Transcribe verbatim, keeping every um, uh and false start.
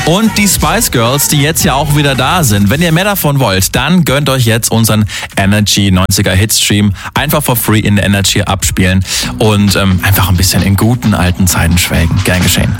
und die Spice Girls, die jetzt ja auch wieder da sind. Wenn ihr mehr davon wollt, dann gönnt euch jetzt unseren Energy neunziger Hitstream. Einfach for free in der Energy abspielen und ähm, einfach ein bisschen in guten alten Zeiten schwelgen. Gern geschehen.